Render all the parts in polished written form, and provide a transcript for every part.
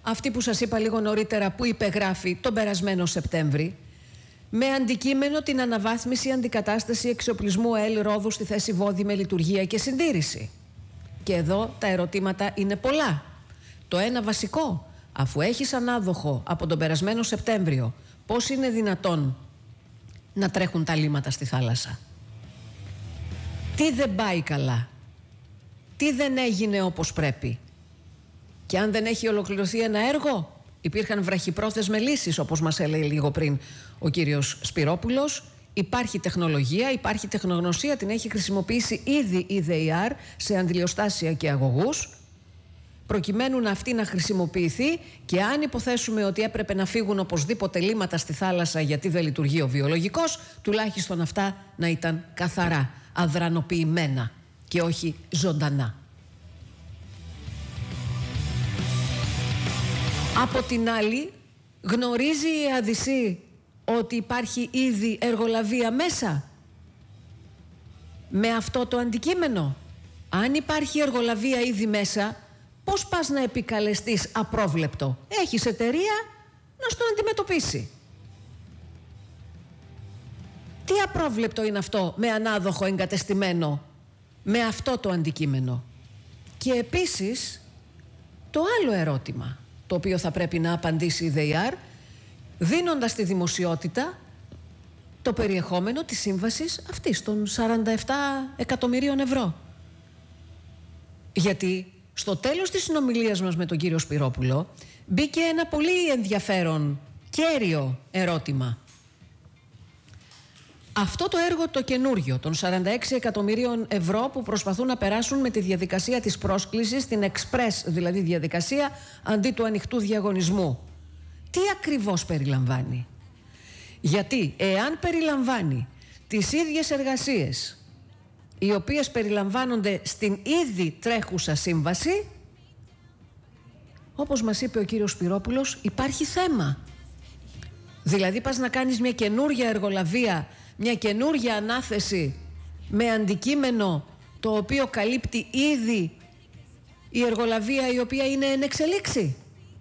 αυτή που σας είπα λίγο νωρίτερα, που υπεγράφει τον περασμένο Σεπτέμβρη, με αντικείμενο την αναβάθμιση, αντικατάσταση εξοπλισμού ΑΕΛ Ρόδου στη θέση Βόδι με λειτουργία και συντήρηση. Και εδώ τα ερωτήματα είναι πολλά. Το ένα βασικό, αφού έχεις ανάδοχο από τον περασμένο Σεπτέμβριο, πώς είναι δυνατόν να τρέχουν τα λίμματα στη θάλασσα? Τι δεν πάει καλά? Τι δεν έγινε όπως πρέπει? Και αν δεν έχει ολοκληρωθεί ένα έργο, υπήρχαν βραχυπρόθεσμες λύσεις, όπως μας έλεγε λίγο πριν ο κύριος Σπυρόπουλος. Υπάρχει τεχνολογία, υπάρχει τεχνογνωσία, την έχει χρησιμοποιήσει ήδη η ΔΕΙΑΡ σε αντιλιοστάσια και αγωγούς, προκειμένου να αυτή να χρησιμοποιηθεί, και αν υποθέσουμε ότι έπρεπε να φύγουν οπωσδήποτε λίμματα στη θάλασσα γιατί δεν λειτουργεί ο βιολογικός, τουλάχιστον αυτά να ήταν καθαρά, αδρανοποιημένα και όχι ζωντανά. Από την άλλη, γνωρίζει η ΑΔΙΣΗ ότι υπάρχει ήδη εργολαβία μέσα με αυτό το αντικείμενο? Αν υπάρχει εργολαβία ήδη μέσα, πώς πας να επικαλεστείς απρόβλεπτο? Έχεις εταιρεία να στο αντιμετωπίσει. Τι απρόβλεπτο είναι αυτό με ανάδοχο εγκατεστημένο με αυτό το αντικείμενο? Και επίσης το άλλο ερώτημα, το οποίο θα πρέπει να απαντήσει η ΔΕΙΑΡ, δίνοντας στη δημοσιότητα το περιεχόμενο της σύμβασης αυτής των 47 εκατομμυρίων ευρώ. Γιατί στο τέλος της συνομιλίας μας με τον κύριο Σπυρόπουλο μπήκε ένα πολύ ενδιαφέρον κέριο ερώτημα. Αυτό το έργο το καινούριο των 46 εκατομμυρίων ευρώ που προσπαθούν να περάσουν με τη διαδικασία της πρόσκλησης, την express δηλαδή διαδικασία αντί του ανοιχτού διαγωνισμού, τι ακριβώς περιλαμβάνει? Γιατί εάν περιλαμβάνει τις ίδιες εργασίες οι οποίες περιλαμβάνονται στην ήδη τρέχουσα σύμβαση, όπως μας είπε ο κύριος Σπυρόπουλος, υπάρχει θέμα. Δηλαδή πας να κάνεις μια καινούργια εργολαβία, μια καινούργια ανάθεση με αντικείμενο το οποίο καλύπτει ήδη η εργολαβία η οποία είναι εν εξελίξη.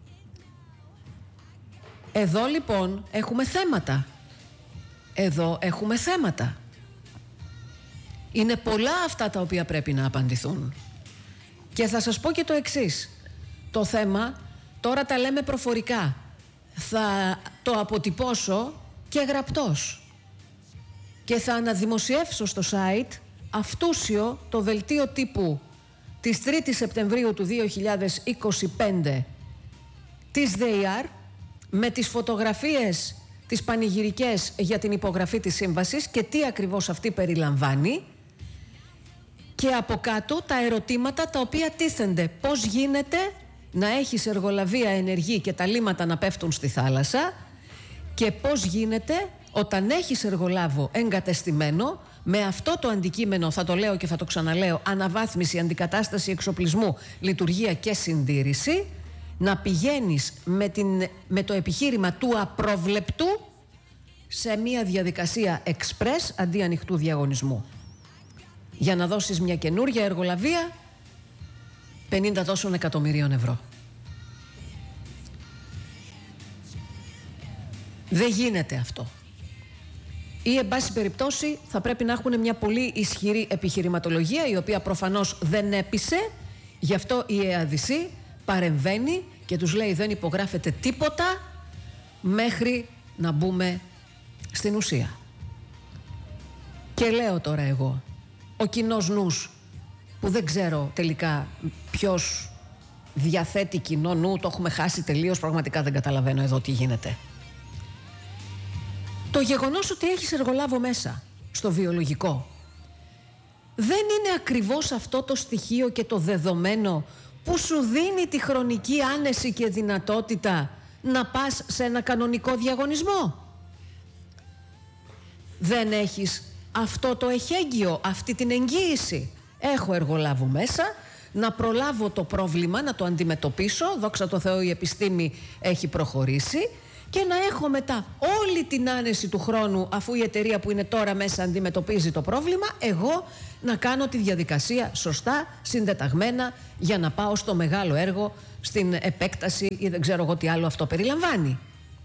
Εδώ λοιπόν έχουμε θέματα. Εδώ έχουμε θέματα. Είναι πολλά αυτά τα οποία πρέπει να απαντηθούν. Και θα σας πω και το εξής. Το θέμα τώρα τα λέμε προφορικά. Θα το αποτυπώσω και γραπτός. Και θα αναδημοσιεύσω στο site αυτούσιο το δελτίο τύπου της 3ης Σεπτεμβρίου του 2025 της ΔΕΙΑΡ με τις φωτογραφίες τις πανηγυρικές για την υπογραφή της σύμβασης και τι ακριβώς αυτή περιλαμβάνει, και από κάτω τα ερωτήματα τα οποία τίθενται. Πώς γίνεται να έχεις εργολαβία ενεργή και τα λίμματα να πέφτουν στη θάλασσα, και πώς γίνεται όταν έχεις εργολάβο εγκατεστημένο με αυτό το αντικείμενο, θα το λέω και θα το ξαναλέω, αναβάθμιση, αντικατάσταση εξοπλισμού, λειτουργία και συντήρηση, να πηγαίνεις με το επιχείρημα του απρόβλεπτου σε μια διαδικασία express αντί ανοιχτού διαγωνισμού, για να δώσεις μια καινούργια εργολαβία 50 τόσων εκατομμυρίων ευρώ. Δεν γίνεται αυτό. Ή εν πάση περιπτώσει θα πρέπει να έχουν μια πολύ ισχυρή επιχειρηματολογία, η οποία προφανώς δεν έπεισε. Γι' αυτό η ΕΑΔΙΣΗ παρεμβαίνει και τους λέει δεν υπογράφεται τίποτα μέχρι να μπούμε στην ουσία. Και λέω τώρα εγώ, ο κοινός νους, που δεν ξέρω τελικά ποιος διαθέτει κοινό νου, το έχουμε χάσει τελείως, πραγματικά δεν καταλαβαίνω εδώ τι γίνεται. Το γεγονός ότι έχεις εργολάβο μέσα στο βιολογικό δεν είναι ακριβώς αυτό το στοιχείο και το δεδομένο που σου δίνει τη χρονική άνεση και δυνατότητα να πας σε ένα κανονικό διαγωνισμό? Δεν έχεις αυτό το εχέγγυο, αυτή την εγγύηση. Έχω εργολάβο μέσα, να προλάβω το πρόβλημα, να το αντιμετωπίσω. Δόξα τω Θεώ η επιστήμη έχει προχωρήσει και να έχω μετά όλη την άνεση του χρόνου, αφού η εταιρεία που είναι τώρα μέσα αντιμετωπίζει το πρόβλημα, εγώ να κάνω τη διαδικασία σωστά, συντεταγμένα, για να πάω στο μεγάλο έργο, στην επέκταση ή δεν ξέρω εγώ τι άλλο αυτό περιλαμβάνει.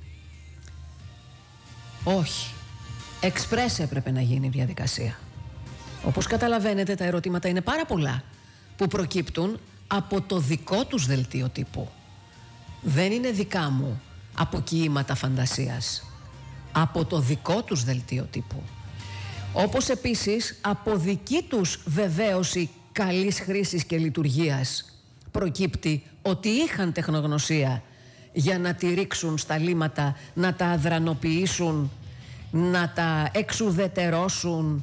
Όχι. Εξπρές έπρεπε να γίνει η διαδικασία. Όπως καταλαβαίνετε, τα ερωτήματα είναι πάρα πολλά που προκύπτουν από το δικό τους δελτίο τύπου. Δεν είναι δικά μου αποκοίηματα φαντασίας. Από το δικό τους δελτίο τύπου. Όπως επίσης από δική τους βεβαίωση καλής χρήσης και λειτουργίας προκύπτει ότι είχαν τεχνογνωσία για να τη ρίξουν στα λίμματα, να τα αδρανοποιήσουν, να τα εξουδετερώσουν,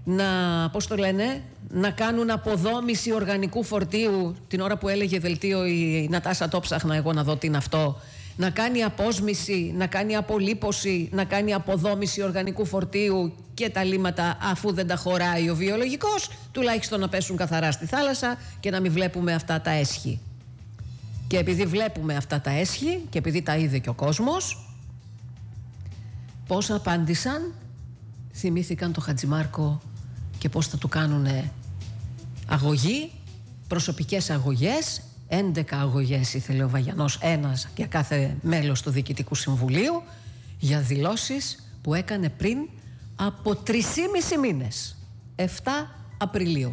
να κάνουν αποδόμηση οργανικού φορτίου. Την ώρα που έλεγε δελτίο η Νατάσα, το ψάχνα εγώ να δω τι είναι αυτό. Να κάνει απόσμηση, να κάνει απολύποση, να κάνει αποδόμηση οργανικού φορτίου και τα λίμματα, αφού δεν τα χωράει ο βιολογικός, τουλάχιστον να πέσουν καθαρά στη θάλασσα και να μην βλέπουμε αυτά τα έσχη. Και επειδή βλέπουμε αυτά τα έσχη και επειδή τα είδε και ο κόσμος, πώς απάντησαν? Θυμήθηκαν το Χατζημάρκο και πώς θα του κάνουνε αγωγή, προσωπικές αγωγές. 11 αγωγές ήθελε ο Βαγιανός, ένας για κάθε μέλος του Διοικητικού Συμβουλίου, για δηλώσεις που έκανε πριν από 3,5 μήνες, 7 Απριλίου.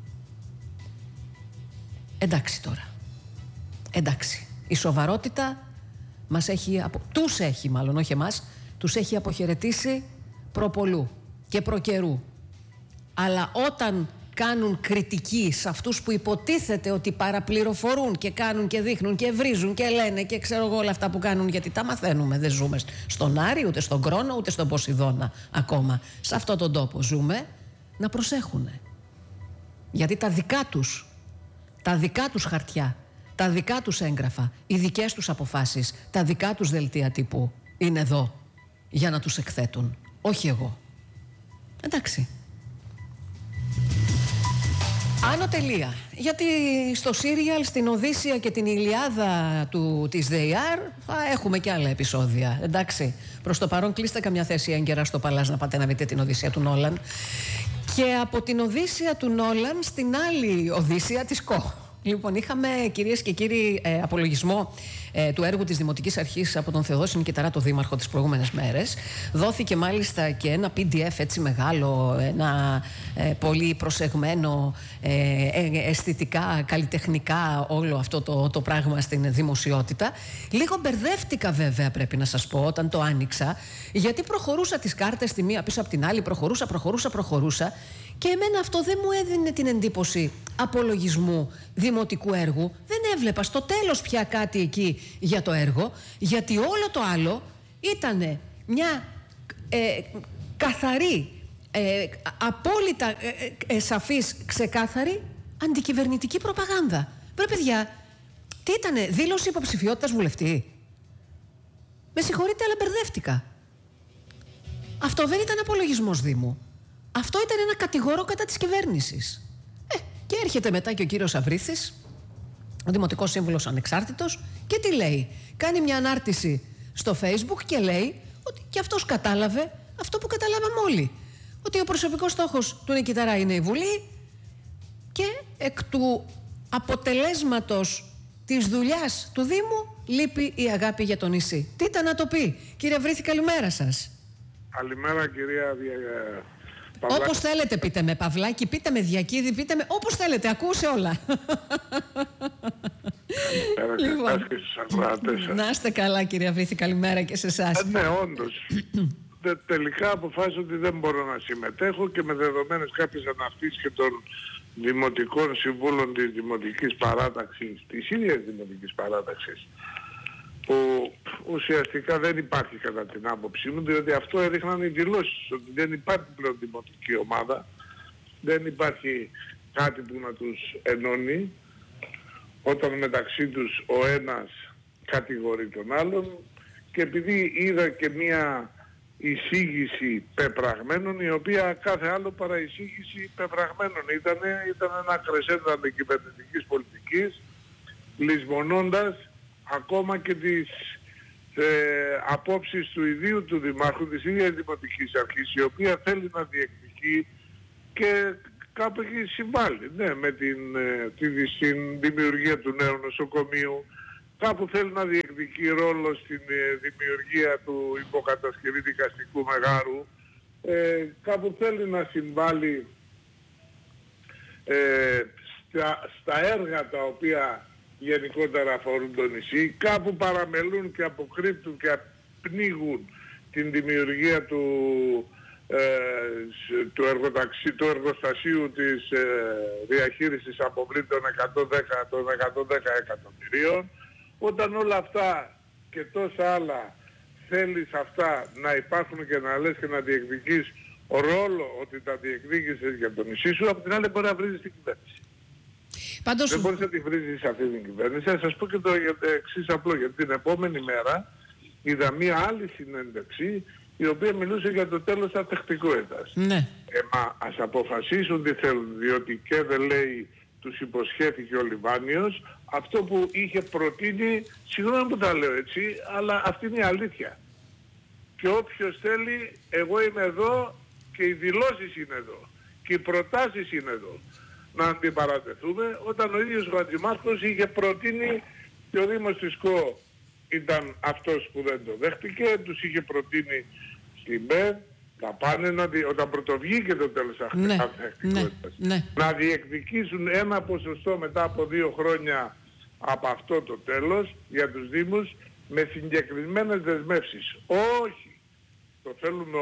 Εντάξει τώρα. Εντάξει. Η σοβαρότητα μας έχει, τους έχει μάλλον, όχι εμάς, τους έχει αποχαιρετήσει προπολού και προκαιρού. Αλλά όταν κάνουν κριτική σε αυτούς που υποτίθεται ότι παραπληροφορούν και κάνουν και δείχνουν και βρίζουν και λένε και ξέρω εγώ όλα αυτά που κάνουν, γιατί τα μαθαίνουμε, δεν ζούμε στον Άρη, ούτε στον Κρόνο, ούτε στον Ποσειδώνα ακόμα. Σε αυτόν τον τόπο ζούμε, να προσέχουν. Γιατί τα δικά τους χαρτιά, τα δικά τους έγγραφα, οι δικές τους αποφάσεις, τα δικά τους δελτία τύπου είναι εδώ για να τους εκθέτουν. Όχι εγώ. Εντάξει. Άνω τελεία. Γιατί στο Σύριαλ, στην Οδύσσεια και την Ηλιάδα της ΔΕΙΑΡ θα έχουμε και άλλα επεισόδια. Εντάξει. Προς το παρόν κλείστε καμιά θέση έγκαιρα στο Παλάζ να πάτε να δείτε την Οδύσσεια του Νόλαν. Και από την Οδύσσεια του Νόλαν στην άλλη Οδύσσεια της Κο. Λοιπόν, είχαμε, κυρίες και κύριοι, απολογισμό του έργου της Δημοτικής Αρχής από τον Θεοδόση Μικηταρά, το Δήμαρχο, τις προηγούμενες μέρες. Δόθηκε μάλιστα και ένα PDF έτσι μεγάλο, ένα πολύ προσεγμένο, αισθητικά, καλλιτεχνικά όλο αυτό το πράγμα στην δημοσιότητα. Λίγο μπερδεύτηκα βέβαια, πρέπει να σας πω, όταν το άνοιξα, γιατί προχωρούσα τις κάρτες τη μία πίσω από την άλλη, προχωρούσα. Και εμένα αυτό δεν μου έδινε την εντύπωση απολογισμού δημοτικού έργου. Δεν έβλεπα στο τέλος πια κάτι εκεί για το έργο, γιατί όλο το άλλο ήταν μια καθαρή, απόλυτα σαφής, ξεκάθαρη αντικυβερνητική προπαγάνδα. Βρε παιδιά, τι ήτανε, δήλωση υποψηφιότητας βουλευτή? Με συγχωρείτε, αλλά μπερδεύτηκα. Αυτό δεν ήταν απολογισμός Δήμου. Αυτό ήταν ένα κατηγορό κατά της κυβέρνησης. Και έρχεται μετά και ο κύριος Αβρίθης, ο Δημοτικός Σύμβουλος Ανεξάρτητος, και τι λέει? Κάνει μια ανάρτηση στο Facebook και λέει ότι και αυτός κατάλαβε αυτό που καταλάβαμε όλοι. Ότι ο προσωπικός στόχος του Νικηταρά είναι η Βουλή και εκ του αποτελέσματος της δουλειάς του Δήμου λείπει η αγάπη για το νησί. Τι ήταν να το πει? Κύριε Αβρίθη, καλημέρα σας. Καλημέρα κυρία Παυλάκη. Όπως θέλετε πείτε με Παυλάκη, πείτε με Διακίδη, πείτε με όπως θέλετε, ακούσε όλα. Καλημέρα και στους ακροατές σας. Να είστε καλά κύριε Αβρίθη, καλημέρα και σε εσάς. Ναι, όντως. Τελικά αποφάσισα ότι δεν μπορώ να συμμετέχω και με δεδομένες κάποιες αναρτήσεις και των Δημοτικών Συμβούλων της Δημοτικής Παράταξης, της ίδιας Δημοτικής Παράταξης, που ουσιαστικά δεν υπάρχει κατά την άποψή μου, διότι αυτό έδειχναν οι δηλώσεις, ότι δεν υπάρχει πλέον δημοτική ομάδα, δεν υπάρχει κάτι που να τους ενώνει, όταν μεταξύ τους ο ένας κατηγορεί τον άλλον, και επειδή είδα και μία εισήγηση πεπραγμένων, η οποία κάθε άλλο παρά εισήγηση πεπραγμένων ήταν ένα κρεσέντο αντικυβερνητικής πολιτικής, λησμονώντας ακόμα και τις απόψεις του ιδίου του Δημάρχου, της ίδιας Δημοτικής Αρχής, η οποία θέλει να διεκδικεί και κάπου έχει συμβάλει, ναι, με την δημιουργία του νέου νοσοκομείου, κάπου θέλει να διεκδικεί ρόλο στην δημιουργία του υποκατασκευή δικαστικού μεγάρου, κάπου θέλει να συμβάλει στα έργα τα οποία γενικότερα αφορούν το νησί, κάπου παραμελούν και αποκρύπτουν και πνίγουν την δημιουργία του εργοστασίου της διαχείρισης αποβλήτων των 110 εκατομμυρίων. Όταν όλα αυτά και τόσα άλλα θέλεις αυτά να υπάρχουν και να λες και να διεκδικείς ρόλο ότι τα διεκδίκησες για το νησί σου, από την άλλη μπορεί να βρίζεις την κυβέρνηση. Πάντως... Δεν μπορείς να τη βρίζεις αυτή την κυβέρνηση. Θα σας πω και το εξής απλό, γιατί την επόμενη μέρα είδα μία άλλη συνέντευξη η οποία μιλούσε για το τέλος ανθεκτικότητας. Ναι. Μα ας αποφασίσουν τι θέλουν, διότι και δεν λέει, τους υποσχέθηκε ο Λιβάνιος αυτό που είχε προτείνει, συγγνώμη που τα λέω έτσι, αλλά αυτή είναι η αλήθεια. Και όποιος θέλει, εγώ είμαι εδώ και οι δηλώσεις είναι εδώ και οι προτάσεις είναι εδώ. Να αντιπαρατεθούμε, όταν ο ίδιος ο Αντιμάρχος είχε προτείνει και ο Δήμος της ΚΟ ήταν αυτός που δεν το δέχτηκε, τους είχε προτείνει στην ΠΕΔ να πάνε όταν πρωτοβγήκε το τέλος ανθεκτικότητας, να διεκδικήσουν ένα ποσοστό μετά από 2 χρόνια από αυτό το τέλος για τους Δήμους με συγκεκριμένες δεσμεύσεις. Όχι! Το θέλουμε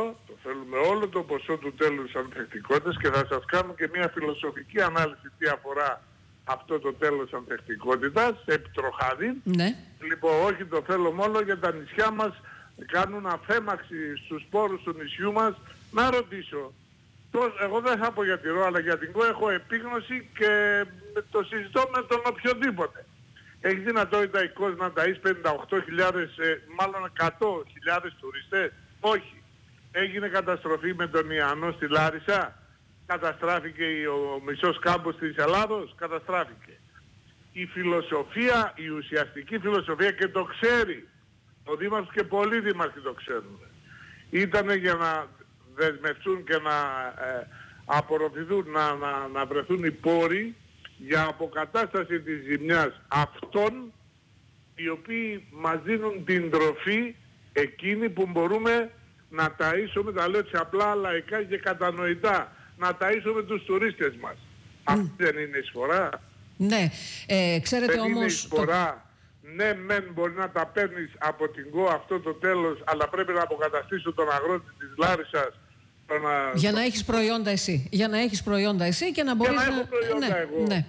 όλο το ποσό του τέλους ανθεκτικότητας και θα σας κάνω και μια φιλοσοφική ανάλυση τι αφορά αυτό το τέλος ανθεκτικότητας, επιτροχάδι. Ναι. Λοιπόν, όχι το θέλουμε όλο για τα νησιά μας, κάνουν αφέμαξη στους πόρους του νησιού μας. Να ρωτήσω, εγώ δεν θα πω για τη ΡΟ, αλλά για την ΚΟ έχω επίγνωση και το συζητώ με τον οποιοδήποτε. Έχει δυνατότητα η ΚΟΣ να ταΐσει 58.000, μάλλον 100.000 τουριστές? Όχι. Έγινε καταστροφή με τον Ιαννό στη Λάρισα? Καταστράφηκε ο μισός κάμπος της Ελλάδος? Καταστράφηκε. Η φιλοσοφία, η ουσιαστική φιλοσοφία, και το ξέρει ο Δήμαρχος και πολλοί δήμαρχοι το ξέρουν, ήταν για να δεσμευτούν και να απορροφηθούν, να βρεθούν οι πόροι για αποκατάσταση της ζημιάς αυτών οι οποίοι μας δίνουν την τροφή εκείνη που μπορούμε να ταΐσουμε, τα λέω έτσι απλά, λαϊκά και κατανοητά, να ταΐσουμε τους τουρίστες μας. Αυτή δεν είναι εισφορά? Ναι, ξέρετε δεν όμως... είναι εισφορά. Ναι, μεν μπορεί να τα παίρνεις από την ΚΟ αυτό το τέλος, αλλά πρέπει να αποκαταστήσω τον αγρότη της Λάρισας. Για να έχεις προϊόντα εσύ. Για να έχεις προϊόντα εσύ και να μπορείς να... έχω προϊόντα εγώ. Ναι.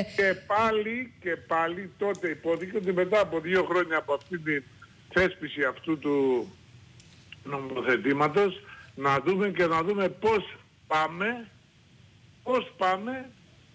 Και πάλι τότε υπόθηκε ότι μετά από 2 χρόνια από αυτή τη θέσπιση αυτού του νομοθετήματος να δούμε πώς πάμε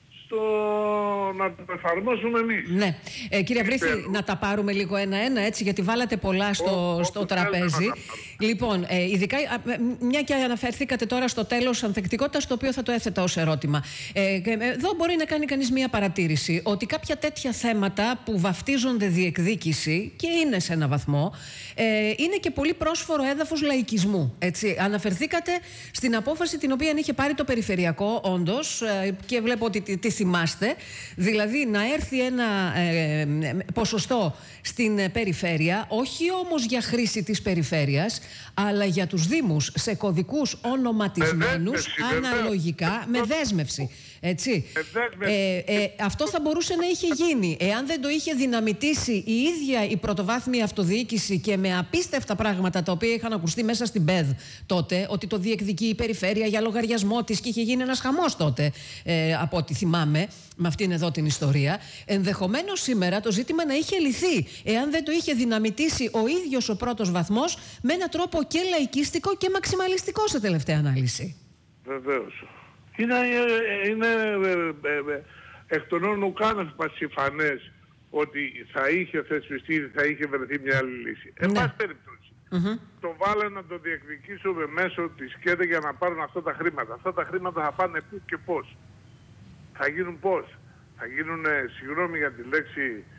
να το εφαρμόσουμε εμείς. Ναι. Κύριε Βρύθη, να τα πάρουμε λίγο ένα-ένα, έτσι, γιατί βάλατε πολλά στο τραπέζι. Λοιπόν, ειδικά, μια και αναφερθήκατε τώρα στο τέλος ανθεκτικότητας, το οποίο θα το έθετα ως ερώτημα. Εδώ μπορεί να κάνει κανείς μια παρατήρηση, ότι κάποια τέτοια θέματα που βαφτίζονται διεκδίκηση, και είναι σε ένα βαθμό, είναι και πολύ πρόσφορο έδαφος λαϊκισμού. Έτσι. Αναφερθήκατε στην απόφαση την οποία είχε πάρει το Περιφερειακό, όντως, και βλέπω ότι τη θυμάστε, δηλαδή να έρθει ένα ποσοστό στην περιφέρεια, όχι όμως για χρήση της περιφέρειας, αλλά για τους Δήμους σε κωδικούς ονοματισμένους αναλογικά, με δέσμευση. Έτσι. Αυτό θα μπορούσε να είχε γίνει εάν δεν το είχε δυναμητήσει η ίδια η πρωτοβάθμια αυτοδιοίκηση και με απίστευτα πράγματα τα οποία είχαν ακουστεί μέσα στην ΠΕΔ τότε, ότι το διεκδικεί η περιφέρεια για λογαριασμό της και είχε γίνει ένας χαμός τότε, από ό,τι θυμάμαι, με αυτήν εδώ την ιστορία. Ενδεχομένως σήμερα το ζήτημα να είχε λυθεί εάν δεν το είχε δυναμητήσει ο ίδιος ο πρώτος βαθμός με έναν τρόπο και λαϊκίστικο και μαξιμαλιστικό σε τελευταία ανάλυση. Βεβαίως. Είναι εκ των όνων ουκάνευ πασιφανές ότι θα είχε θεσπιστεί, θα είχε βρεθεί μια άλλη λύση. Εν πάση περιπτώσει, το βάλε να το διεκδικήσουμε μέσω της ΚΕΔΕ για να πάρουν αυτά τα χρήματα. Αυτά τα χρήματα θα πάνε πού και πώς? Θα γίνουν πώς? Θα γίνουν, συγγνώμη για τη λέξη,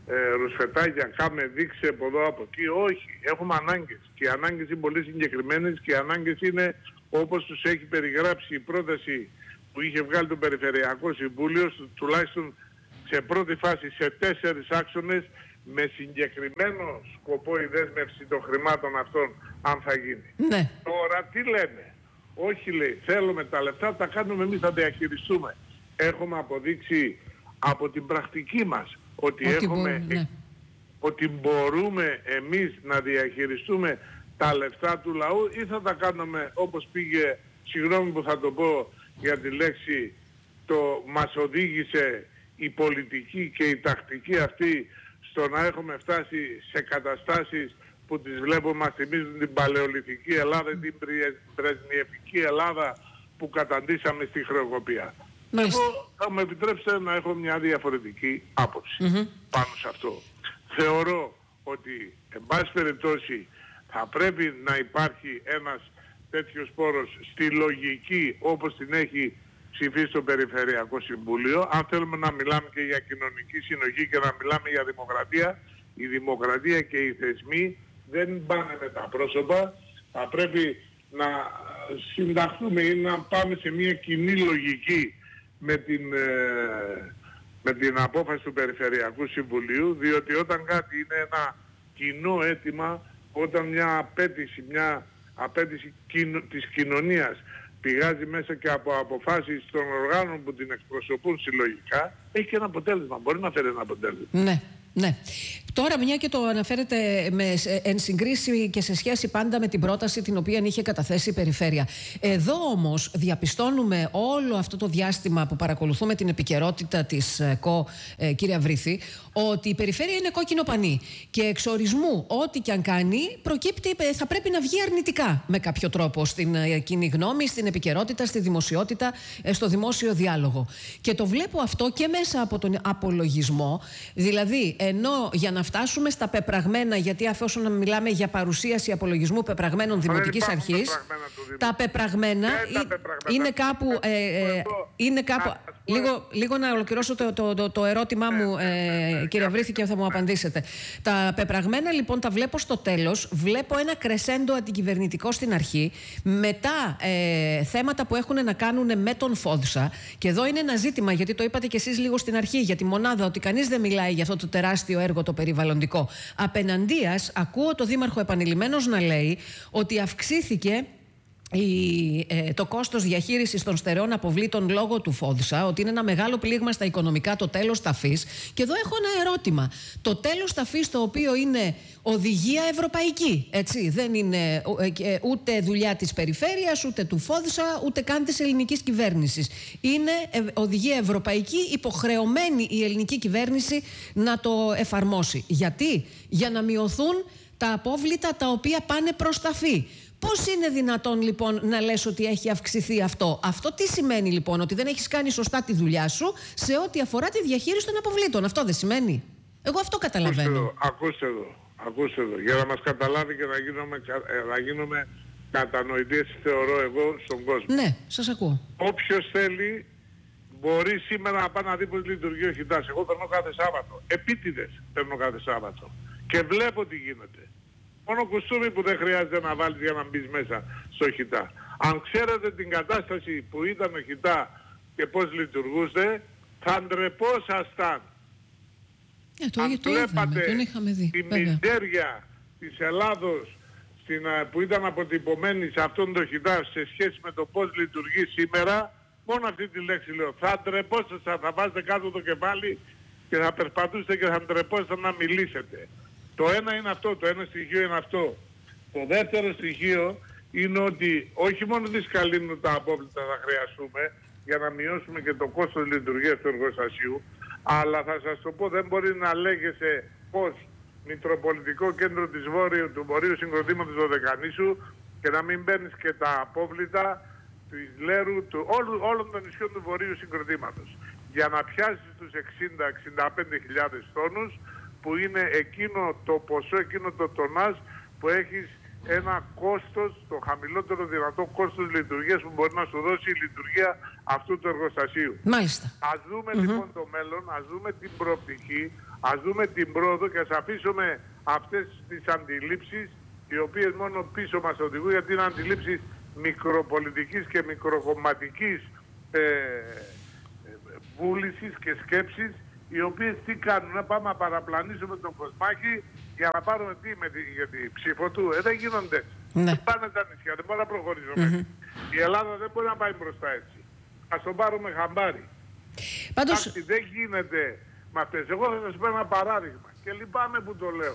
ρουσφετάκια, κάμε, δείξε από εδώ, από εκεί. Όχι, έχουμε ανάγκες. Και οι ανάγκες είναι πολύ συγκεκριμένες και οι ανάγκες είναι όπως τους έχει περιγράψει η πρόταση που είχε βγάλει το Περιφερειακό Συμβούλιο, τουλάχιστον σε πρώτη φάση σε 4 άξονες, με συγκεκριμένο σκοπό η δέσμευση των χρημάτων αυτών, αν θα γίνει. Ναι. Τώρα τι λένε? Όχι, λέει, θέλουμε τα λεφτά, τα κάνουμε εμείς, θα διαχειριστούμε. Έχουμε αποδείξει από την πρακτική μας ότι μπορούμε εμείς να διαχειριστούμε τα λεφτά του λαού, ή θα τα κάνουμε όπως πήγε, συγγνώμη που θα το πω για τη λέξη, μας οδήγησε η πολιτική και η τακτική αυτή στο να έχουμε φτάσει σε καταστάσεις που τις βλέπω, μας θυμίζουν την παλαιολιθική Ελλάδα, την πρεσνιευτική Ελλάδα που καταντήσαμε στη χρεοκοπία. Εγώ θα μου επιτρέψετε να έχω μια διαφορετική άποψη πάνω σε αυτό. Θεωρώ ότι, εν πάση περιπτώσει, θα πρέπει να υπάρχει ένας τέτοιος πόρος στη λογική όπως την έχει ψηφίσει το Περιφερειακό Συμβούλιο. Αν θέλουμε να μιλάμε και για κοινωνική συνοχή και να μιλάμε για δημοκρατία, η δημοκρατία και οι θεσμοί δεν πάνε με τα πρόσωπα. Θα πρέπει να συνταχθούμε ή να πάμε σε μια κοινή λογική με την απόφαση του Περιφερειακού Συμβουλίου, διότι όταν κάτι είναι ένα κοινό αίτημα, όταν μια απέτηση της κοινωνίας πηγάζει μέσα και από αποφάσεις των οργάνων που την εκπροσωπούν συλλογικά, έχει και ένα αποτέλεσμα, μπορεί να φέρει ένα αποτέλεσμα. Ναι, ναι. Τώρα, μια και το αναφέρετε εν συγκρίση και σε σχέση πάντα με την πρόταση την οποία είχε καταθέσει η Περιφέρεια. Εδώ όμως διαπιστώνουμε όλο αυτό το διάστημα που παρακολουθούμε την επικαιρότητα της ΚΟ, κύριε Αβρίθη, ότι η Περιφέρεια είναι κόκκινο πανί. Και εξ ορισμού, ό,τι και αν κάνει, προκύπτει, θα πρέπει να βγει αρνητικά με κάποιο τρόπο στην κοινή γνώμη, στην επικαιρότητα, στη δημοσιότητα, στο δημόσιο διάλογο. Και το βλέπω αυτό και μέσα από τον απολογισμό. Δηλαδή, ενώ για να φτάσουμε στα πεπραγμένα, γιατί αφόσον μιλάμε για παρουσίαση απολογισμού πεπραγμένων Δημοτικής Αρχής, τα πεπραγμένα είναι κάπου. Λίγο να ολοκληρώσω το ερώτημά μου, κύριε Αβρίθη, και θα μου απαντήσετε. Τα πεπραγμένα λοιπόν τα βλέπω στο τέλος. Βλέπω ένα κρεσέντο αντικυβερνητικό στην αρχή. Μετά θέματα που έχουν να κάνουν με τον Φόδσα. Και εδώ είναι ένα ζήτημα, γιατί το είπατε κι εσείς λίγο στην αρχή, για τη μονάδα, ότι κανείς δεν μιλάει για αυτό το τεράστιο έργο το περιβαλλοντικό. Απέναντίας, ακούω το Δήμαρχο επανειλημμένος να λέει ότι αυξήθηκε το κόστος διαχείρισης των στερεών αποβλήτων λόγω του Φόδσα, ότι είναι ένα μεγάλο πλήγμα στα οικονομικά το τέλος ταφής. Και εδώ έχω ένα ερώτημα. Το τέλος ταφής, το οποίο είναι οδηγία ευρωπαϊκή, έτσι, δεν είναι ούτε δουλειά της Περιφέρειας, ούτε του Φόδσα, ούτε καν της ελληνικής κυβέρνησης. Είναι οδηγία ευρωπαϊκή, υποχρεωμένη η ελληνική κυβέρνηση να το εφαρμόσει. Γιατί? Για να μειωθούν τα απόβλητα τα οποία πάνε προς ταφή. Πώς είναι δυνατόν λοιπόν να λες ότι έχει αυξηθεί αυτό? Αυτό τι σημαίνει λοιπόν? Ότι δεν έχεις κάνει σωστά τη δουλειά σου σε ό,τι αφορά τη διαχείριση των αποβλήτων. Αυτό δεν σημαίνει? Εγώ αυτό καταλαβαίνω. Ακούστε εδώ. Για να μας καταλάβει και να γίνουμε κατανοητές, θεωρώ εγώ, στον κόσμο. Ναι, σας ακούω. Όποιος θέλει μπορεί σήμερα να πάει να δει πώς λειτουργεί ο Χιτάς. Εγώ παίρνω κάθε Σάββατο. Επίτηδες παίρνω κάθε Σάββατο. Και βλέπω τι γίνεται. Μόνο κουστούμι που δεν χρειάζεται να βάλεις για να μπεις μέσα στο Χιτά. Αν ξέρετε την κατάσταση που ήταν ο Χιτά και πώς λειτουργούσε, θα ντρεπόσασταν. Αν βλέπατε τη μιζέρια της Ελλάδος που ήταν αποτυπωμένη σε αυτόν τον Χιτά σε σχέση με το πώς λειτουργεί σήμερα, μόνο αυτή τη λέξη λέω. Θα ντρεπόσασταν, θα βάζετε κάτω το κεφάλι και θα περπατούσετε και θα ντρεπόσασταν να μιλήσετε. Το ένα είναι αυτό, το ένα στοιχείο είναι αυτό. Το δεύτερο στοιχείο είναι ότι όχι μόνο δυσκαλύνουν τα απόβλητα θα χρειαστούμε για να μειώσουμε και το κόστος λειτουργίας του εργοστασίου, αλλά θα σας το πω, δεν μπορεί να λέγεσαι πως Μητροπολιτικό Κέντρο του Βορείου Συγκροτήματος Δωδεκανήσου και να μην παίρνεις και τα απόβλητα της Λέρου, όλων των νησιών του Βορείου Συγκροτήματος. Για να πιάσεις τους 60-65 τόνους, που είναι εκείνο το ποσό, εκείνο το τονάζ που έχεις ένα κόστος, το χαμηλότερο δυνατό κόστος λειτουργίας που μπορεί να σου δώσει η λειτουργία αυτού του εργοστασίου. Μάλιστα. Ας δούμε λοιπόν το μέλλον, ας δούμε την προοπτική, Ας δούμε την πρόοδο και ας αφήσουμε αυτές τις αντιλήψεις, οι οποίες μόνο πίσω μας οδηγούν, γιατί είναι αντιλήψεις μικροπολιτικής και μικροκομματικής βούλησης και σκέψης, οι οποίες τι κάνουν, να πάμε να παραπλανήσουμε τον Κοσμάκη για να πάρουμε τι για την ψήφο του. Δεν γίνονται έτσι. Ναι. Δεν πάνε τα νησιά, δεν μπορεί να προχωρήσουμε. Η Ελλάδα δεν μπορεί να πάει μπροστά έτσι. Ας τον πάρουμε χαμπάρι. Πάντως... δεν γίνεται με αυτές. Εγώ θα σας πω ένα παράδειγμα και λυπάμαι που το λέω.